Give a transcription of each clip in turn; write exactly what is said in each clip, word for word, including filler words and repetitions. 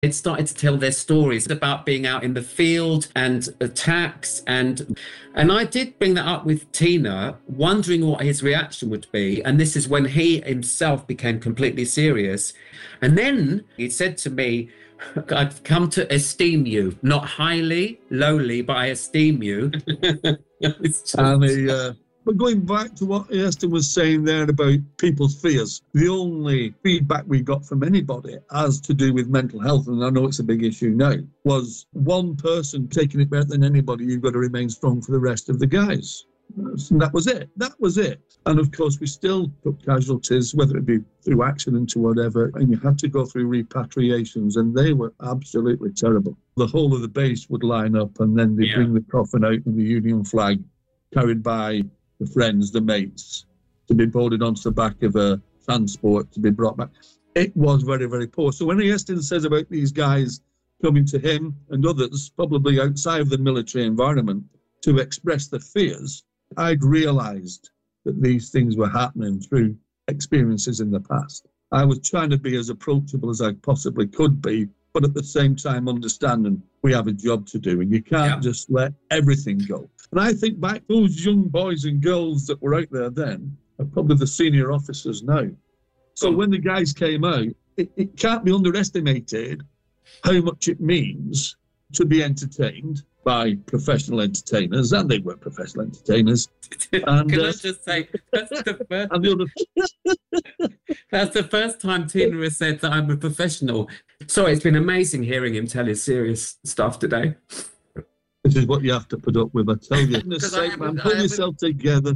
It started to tell their stories about being out in the field and attacks. And and I did bring that up with Tina, wondering what his reaction would be. And this is when he himself became completely serious. And then he said to me, I've come to esteem you, not highly, lowly, but I esteem you. It's just... And he, uh, but going back to what Iestyn was saying there about people's fears, the only feedback we got from anybody as to do with mental health, and I know it's a big issue now, was one person taking it better than anybody, you've got to remain strong for the rest of the guys. And that was it. That was it. And of course, we still took casualties, whether it be through accident or whatever, and you had to go through repatriations, and they were absolutely terrible. The whole of the base would line up, and then they'd yeah. bring the coffin out in the Union flag, carried by the friends, the mates, to be boarded onto the back of a transport to be brought back. It was very, very poor. So when Iestyn says about these guys coming to him and others, probably outside of the military environment, to express their fears, I'd realised that these things were happening through experiences in the past. I was trying to be as approachable as I possibly could be, but at the same time understanding we have a job to do and you can't yeah. just let everything go. And I think back, those young boys and girls that were out there then are probably the senior officers now. So when the guys came out, it, it can't be underestimated how much it means to be entertained by professional entertainers, and they were professional entertainers. And, Can uh, I just say, that's the first, and the other... that's the first time Tina has said that I'm a professional. Sorry, it's been amazing hearing him tell his serious stuff today. This is what you have to put up with, I tell you. For goodness sake, man, pull yourself together.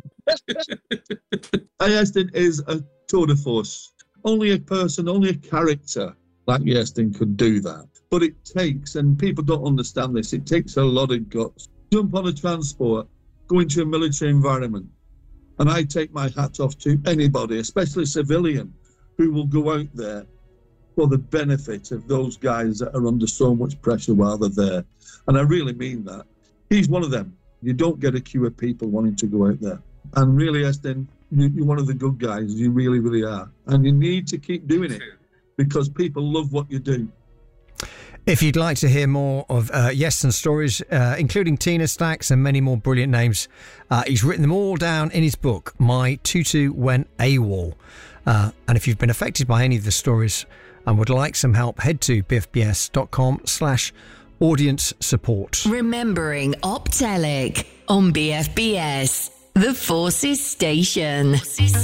Iestyn is a tour de force. Only a person, only a character like Iestyn could do that. But it takes, and people don't understand this, it takes a lot of guts. Jump on a transport, go into a military environment. And I take my hat off to anybody, especially a civilian, who will go out there for the benefit of those guys that are under so much pressure while they're there. And I really mean that. He's one of them. You don't get a queue of people wanting to go out there. And really, Iestyn, you, you're one of the good guys. You really, really are. And you need to keep doing it because people love what you do. If you'd like to hear more of uh, Iestyn's stories, uh, including Tina Stacks and many more brilliant names, uh, he's written them all down in his book, My Tutu Went AWOL. Uh, and if you've been affected by any of the stories and would like some help, head to bfbs.com slash audience support. Remembering Optelic on B F B S, the Forces Station.